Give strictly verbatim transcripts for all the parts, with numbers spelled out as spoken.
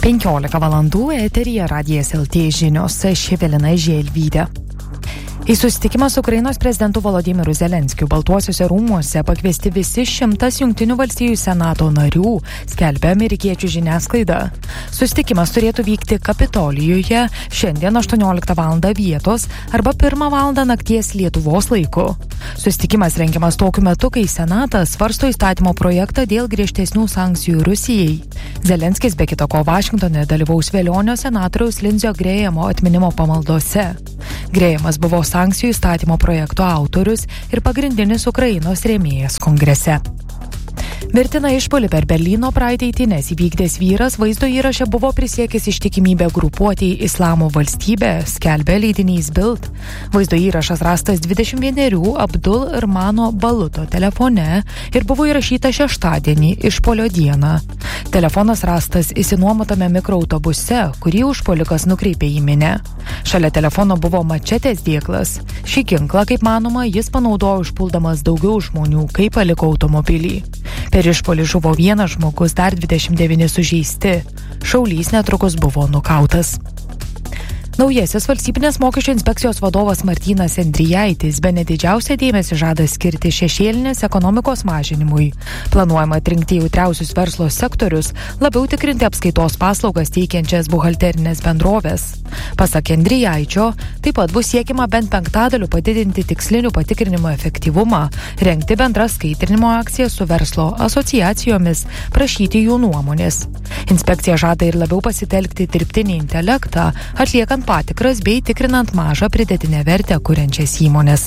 penkiolika valandų eteryje Radijas L T žinios, aš Evelina Želvytė. Į susitikimą su Ukrainos prezidentu Volodymyru Zelenskiu Baltuosiuose rūmuose pakviesti visi šimtas Jungtinių valstijų senato narių, skelbia amerikiečių žiniasklaida. Susitikimas turėtų vykti Kapitolijuje šiandien aštuonioliktą valandą vietos arba pirmą valandą nakties Lietuvos laiku. Susitikimas rengiamas tokiu metu, kai senatas svarsto įstatymo projektą dėl griežtesnių sankcijų Rusijai. Zelenskis be kita ko Vašingtone dalyvaus Velionio senatoriaus Lindsey Grahamo atminimo pamaldose. Grahamas buvo sankcijų įstatymo projekto autorius ir pagrindinis Ukrainos rėmėjas kongrese. Mirtiną išpuolį per Berlyno Pride eitynes įvykdęs vyras vaizdo įraše buvo prisiekęs ištikimybę grupuotei Islamo valstybė, skelbia leidinys Bild. Vaizdo įrašas rastas dvidešimt vienerių Abdul Irmano Baluto telefone ir buvo įrašyta šeštadienį išpuolio dieną. Telefonas rastas išsinuomotame mikroautobuse, kurį užpuolikas nukreipė į minią. Šalia telefono buvo mačetės dėklas. Šį ginklą, kaip manoma, jis panaudojo užpuldamas daugiau žmonių, kai paliko automobilį. Per išpuolį žuvo vienas žmogus, dar dvidešimt devyni sužeisti. Šaulys netrukus buvo nukautas. Naujasis valstybinės mokesčių inspekcijos vadovas Martynas Endrijaitis bene didžiausią dėmesį žada skirti šešėlinės ekonomikos mažinimui. Planuojama atrinkti jautriausius verslo sektorius, labiau tikrinti apskaitos paslaugas teikiančias buhalterinės bendrovės. Pasak Endrijaičio, taip pat bus siekiama bent penktadaliu padidinti tikslinių patikrinimo efektyvumą, rengti bendras skaitrinimo akcijas su verslo asociacijomis, prašyti jų nuomonės. Inspekcija žada ir labiau pasitelkti dirbtinį intelektą, atliekant patikras bei tikrinant mažą pridėtinę vertę kuriančias įmones.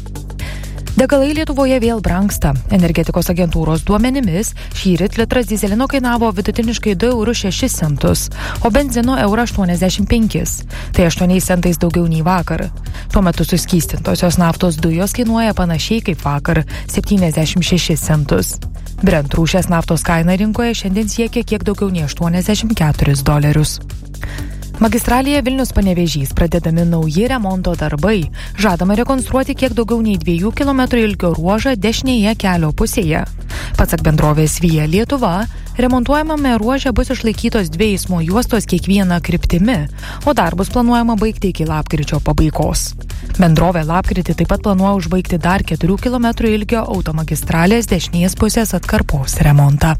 Degalai Lietuvoje vėl brangsta. Energetikos agentūros duomenimis šįryt litras dyzelino kainavo vidutiniškai du eurus šešis centus, o benzino eurą aštuoniasdešimt penkis. Tai aštuoniais centais daugiau nei vakar. Tuo metu suskystintosios naftos dujos kainuoja panašiai kaip vakar – septyniasdešimt šešis centus. Brent rūšies naftos kaina rinkoje šiandien siekia kiek daugiau nei aštuoniasdešimt keturis dolerius. Magistralėje Vilnius-Panevėžys pradedami nauji remonto darbai. Žadama rekonstruoti kiek daugiau nei dviejų kilometrų ilgio ruožą dešinėje kelio pusėje. Pasak bendrovės Via Lietuva, remontuojamame ruože bus išlaikytos dvi eismo juostos kiekviena kryptimi, o darbus planuojama baigti iki lapkričio pabaigos. Bendrovė lapkritį taip pat planuoja užbaigti dar keturių kilometrų ilgio automagistralės dešinės pusės atkarpos remontą.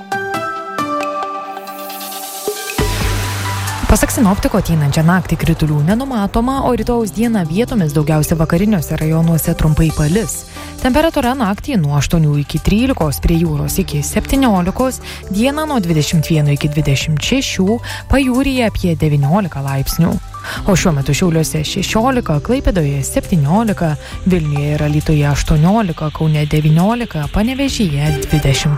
Pasak sinoptiko, ateinančią naktį kritulių nenumatoma, o rytojaus dieną vietomis daugiausia vakariniuose rajonuose trumpai palis. Temperatūra naktį nuo aštuonių iki trylikos, prie jūros iki septyniolikos, dieną nuo dvidešimt vieno iki dvidešimt šešių, pajūryje apie devyniolika laipsnių. O šiuo metu Šiauliuose šešiolika, Klaipėdoje septyniolika, Vilniuje ir Alytuje aštuoniolika, Kaune devyniolika, Panevėžyje dvidešimt.